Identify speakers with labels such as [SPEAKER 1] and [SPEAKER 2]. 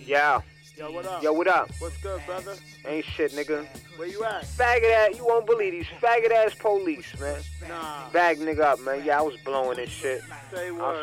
[SPEAKER 1] Yeah.
[SPEAKER 2] Yo, what up?
[SPEAKER 1] Yo, what up?
[SPEAKER 2] What's good, brother?
[SPEAKER 1] Ain't shit, nigga.
[SPEAKER 2] Where you at?
[SPEAKER 1] Faggot ass, you won't believe these faggot ass police, man.
[SPEAKER 2] Nah.
[SPEAKER 1] Bag nigga up, man. Yeah, I was blowing this shit.
[SPEAKER 2] Say
[SPEAKER 1] I was
[SPEAKER 2] word.